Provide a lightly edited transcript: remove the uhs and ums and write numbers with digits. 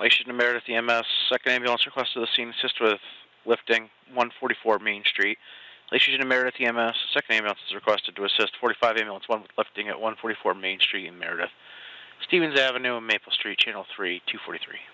Relation to Meredith EMS, second ambulance request to the scene, assist with lifting 144 Main Street. Relation to Meredith EMS, second ambulance is requested to assist 45 ambulance 1 with lifting at 144 Main Street in Meredith. Stevens Avenue and Maple Street, Channel 3, 243.